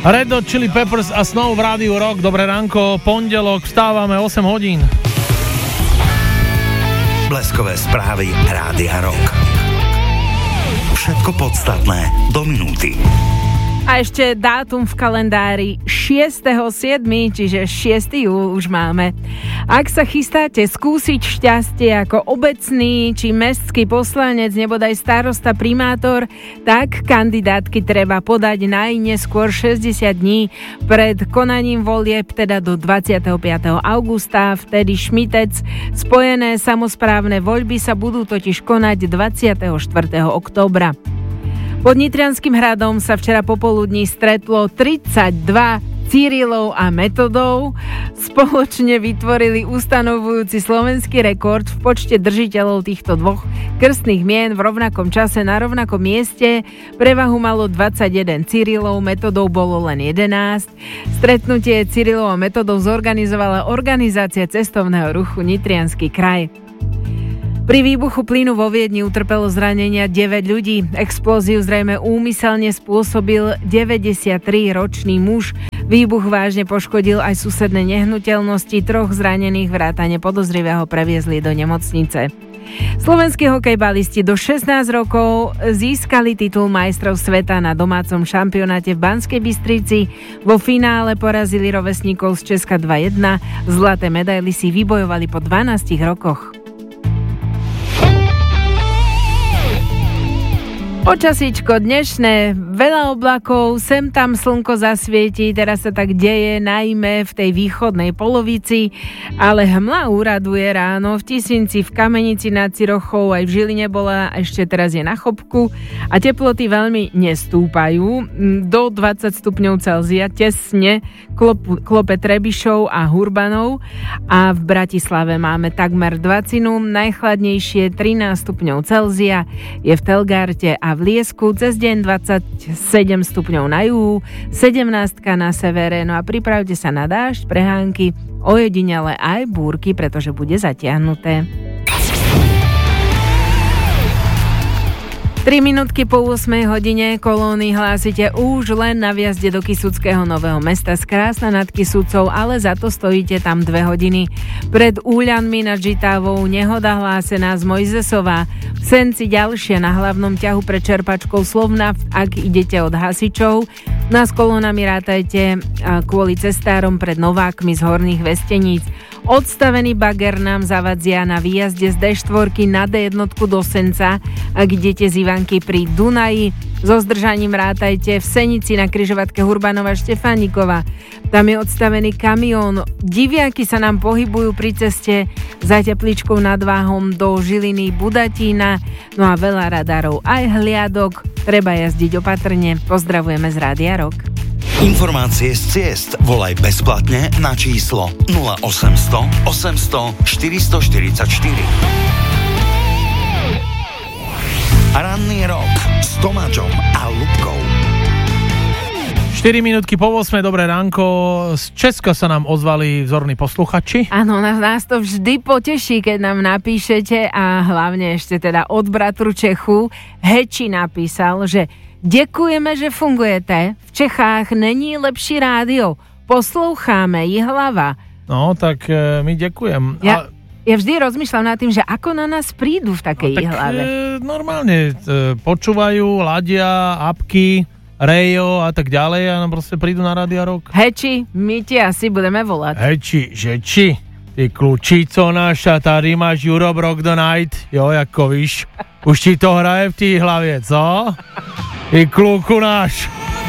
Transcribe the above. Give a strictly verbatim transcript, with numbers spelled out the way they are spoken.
Red Hot Chili Peppers a Snow v Rádiu Rock. Dobré ránko, pondelok, vstávame osem hodín. Bleskové správy Rádia Rock. Všetko podstatné do minúty. A ešte dátum v kalendári šiesteho siedmeho čiže šiesteho júl už máme. Ak sa chystáte skúsiť šťastie ako obecný či mestský poslanec, nebodaj starosta, primátor, tak kandidátky treba podať najneskôr šesťdesiat dní pred konaním volieb, teda do dvadsiateho piateho augusta, vtedy šmitec. Spojené samosprávne voľby sa budú totiž konať dvadsiateho štvrtého októbra. Pod Nitrianskym hradom sa včera popoludní stretlo tridsaťdva Cyrilov a Metodov. Spoločne vytvorili ustanovujúci slovenský rekord v počte držiteľov týchto dvoch krstných mien v rovnakom čase na rovnakom mieste. Prevahu malo dvadsaťjeden Cyrilov, Metodov bolo len jedenásť. Stretnutie Cyrilov a Metodov zorganizovala organizácia cestovného ruchu Nitriansky kraj. Pri výbuchu plynu vo Viedni utrpelo zranenia deväť ľudí. Explóziu zrejme úmyselne spôsobil deväťdesiattriročný muž. Výbuch vážne poškodil aj susedné nehnuteľnosti. Troch zranených vrátane podozrivého previezli do nemocnice. Slovenskí hokejbalisti do šestnásť rokov získali titul majstrov sveta na domácom šampionáte v Banskej Bystrici. Vo finále porazili rovesníkov z Česka dva jedna. Zlaté medaily si vybojovali po dvanástich rokoch. Počasíčko dnešné, veľa oblakov, sem tam slnko zasvieti, teraz sa tak deje najmä v tej východnej polovici, ale hmla úraduje ráno, v Tisinci, v Kamenici nad Cirochou, aj v Žiline bola, ešte teraz je na Chopku a teploty veľmi nestúpajú, do dvadsať stupňov Celzia, tesne klop, klope Trebišov a Hurbanov a v Bratislave máme takmer dvacinu, najchladnejšie trinásť stupňov Celzia je v Telgarte a v Liesku, cez deň dvadsaťsedem stupňov na juhu, sedemnástka na severe, no a pripravte sa na dážď, prehánky, ojedinele aj búrky, pretože bude zatiahnuté. tri minútky po ôsmej hodine kolóny hlásite už len na vjazde do Kysuckého Nového Mesta z Krásna nad Kysucou, ale za to stojíte tam dve hodiny. Pred Úľanmi nad Žitavou nehoda hlásená z Mojzesova. V Senci ďalšia na hlavnom ťahu pre čerpačkou Slovna, ak idete od hasičov. No a s kolónami rátajte kvôli cestárom pred Novákmi z Horných Vesteníc. Odstavený bager nám zavadzia na výjazde z dé štyri na dé jeden do Senca, ak idete z Ivanky pri Dunaji. So zdržaním rátajte v Senici na križovatke Hurbanova Štefánikova. Tam je odstavený kamión. Diviaky sa nám pohybujú pri ceste za tepličkou nad Váhom do Žiliny Budatína. No a veľa radárov aj hliadok. Treba jazdiť opatrne. Pozdravujeme z Rádia Rock. Informácie z ciest volaj bezplatne na číslo nula osemsto osemsto štyristo štyridsaťštyri. Ranný rok s Tomáčom a Ľubkou. štyri minútky po ôsmej, dobré ránko. Z Česka sa nám ozvali vzorní posluchači. Áno, nás, nás to vždy poteší, keď nám napíšete a hlavne ešte teda od bratru Čechu. Heči napísal, že děkujeme, že fungujete. V Čechách není lepší rádio. Posloucháme Jihlava. No, tak e, my ďakujem. Ja, ja vždy rozmýšľam nad tým, že ako na nás prídu v takej no, tak, Jihlave. E, normálne e, počúvajú, ladia, apky, rejo a tak ďalej a nám proste prídu na Rádia Rock. Heči, my ti asi budeme volať. Heči, že či? Ty klučico naša, tady máš Europe Rock the Night. Jo, jako víš. Už ti to hraje v té hlavě, co? Ty kluku náš.